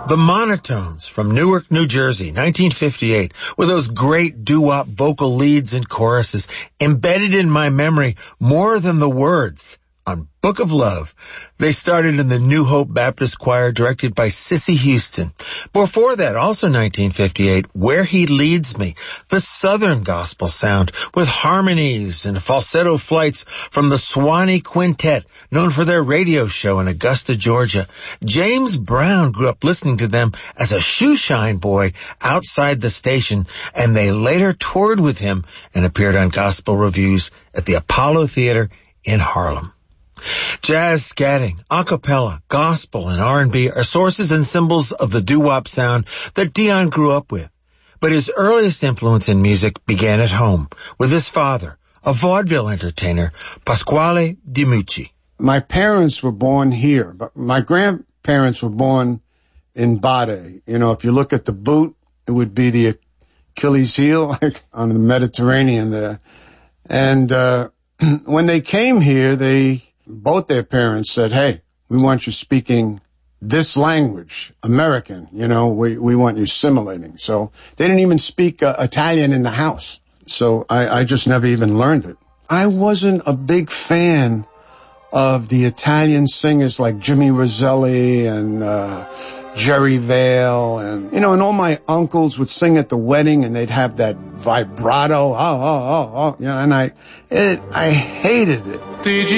The Monotones from Newark, New Jersey, 1958, with those great doo-wop vocal leads and choruses embedded in my memory more than the words on Book of Love. They started in the New Hope Baptist Choir directed by Sissy Houston. Before that, also 1958, Where He Leads Me, the Southern gospel sound with harmonies and falsetto flights from the Swanee Quintet, known for their radio show in Augusta, Georgia. James Brown grew up listening to them as a shoeshine boy outside the station, and they later toured with him and appeared on gospel reviews at the Apollo Theater in Harlem. Jazz, scatting, a cappella, gospel, and R&B are sources and symbols of the doo-wop sound that Dion grew up with. But his earliest influence in music began at home with his father, a vaudeville entertainer, Pasquale DiMucci. My parents were born here, but my grandparents were born in Bade. You know, if you look at the boot, it would be the Achilles heel on the Mediterranean there. And when they came here, both their parents said, hey, we want you speaking this language, American, you know, we want you assimilating. So they didn't even speak Italian in the house. So I just never even learned it. I wasn't a big fan of the Italian singers like Jimmy Roselli and Jerry Vale, and you know, and all my uncles would sing at the wedding, and they'd have that vibrato, you know, and I hated it.